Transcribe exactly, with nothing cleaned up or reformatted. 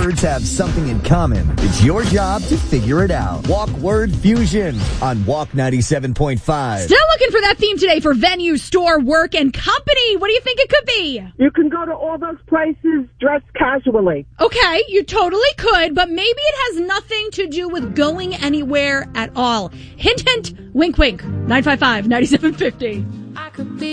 words have something in common. It's your job to figure it out. Walk Word Fusion on Walk ninety-seven point five. Still looking for that theme today for venue, store, work, and company. What do you think it could be? You can go to all those places dressed casually. Okay, you totally could, but maybe it has nothing to do with going anywhere at all. Hint, hint, wink, wink. nine five five, nine seven five zero. I could be